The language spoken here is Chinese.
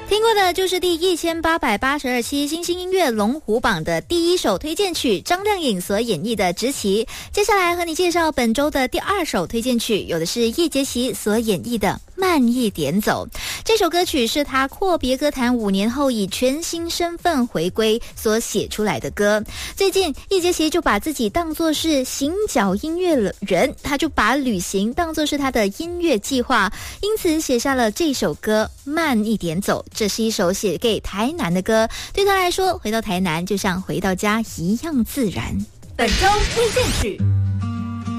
听过的就是第1882期新星音乐龙虎榜的第一首推荐曲，张靓颖所演绎的《执棋》。接下来和你介绍本周的第二首推荐曲，有的是叶洁琪所演绎的《慢一点走》。这首歌曲是她阔别歌坛5年后以全新身份回归所写出来的歌。最近叶洁琪就把自己当作是行脚音乐人，她就把旅行当作是她的音乐计划，因此写下了这首歌《慢一点走》。这是一首写给台南的歌，对他来说，回到台南就像回到家一样自然。 本周推荐曲。